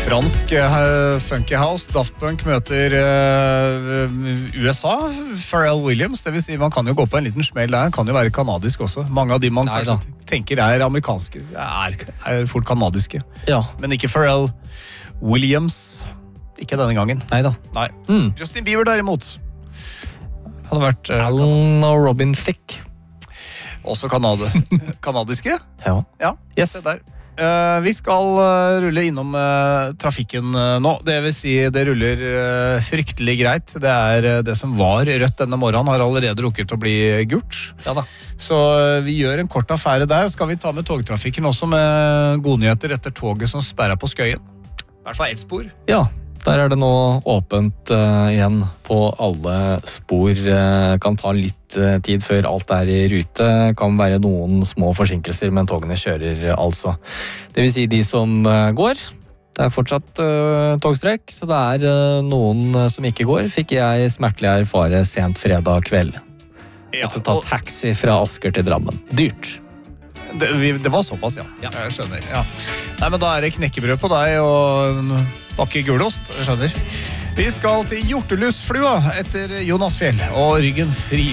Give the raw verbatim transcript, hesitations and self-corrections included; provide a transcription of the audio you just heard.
Fransk uh, funky house, Daft Punk møter uh, U S A, Pharrell Williams, det vil si man kan jo gå på en liten smell der, kan jo være kanadisk også. Mange av de man Nei, kanskje da. tenker er amerikanske, er, er fort kanadiske. Ja. Men ikke Pharrell Williams, ikke denne gangen. Neida. Nei. Mm. Justin Bieber derimot. Hadde vært uh, Alan og Robin Thicke. også kanade. kanadiske. Ja. Ja, Yes. se der. Uh, vi skal uh, rulle innom uh, trafikken uh, nå. Det vil si, det ruller uh, fryktelig greit. Det er uh, det som var rødt denne morgenen, har allerede rukket å bli gult. Ja da. Så uh, vi gjør en kort affære der. Skal vi ta med togtrafikken også med gode nyheter etter toget som sperrer på Skøyen. I hvert fall ett spor. Ja, der er det nå åpent uh, igjen på alle spor. Uh, kan ta litt uh, tid før alt er i rute. Kan være noen små forsinkelser, men togene kjører uh, altså. Det vil si de som uh, går. Det er fortsatt uh, togstrekk, så det er uh, noen uh, som ikke går. Fikk jeg smertelig erfare sent fredag kveld. Ja, Måtte ta taxi fra Asker til Drammen. Dyrt. Det, vi, det var såpass, ja. Ja. Jeg skjønner. Ja. Nei, men da er det knekkebrød på deg og en pakke gulost. Jeg skjønner. Vi skal til Hjortelusflua etter Jonas Fjell og Ryggen fri.